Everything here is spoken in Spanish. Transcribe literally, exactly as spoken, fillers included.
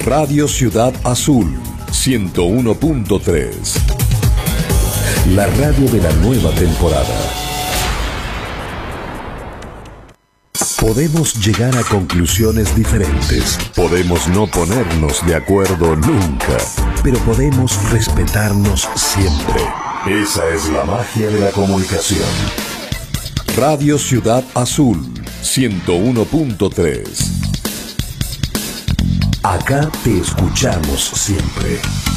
Radio Ciudad Azul, ciento uno punto tres. La radio de la nueva temporada. Podemos llegar a conclusiones diferentes, podemos no ponernos de acuerdo nunca, pero podemos respetarnos siempre. Esa es la magia de la comunicación. Radio Ciudad Azul, ciento uno punto tres. Acá te escuchamos siempre.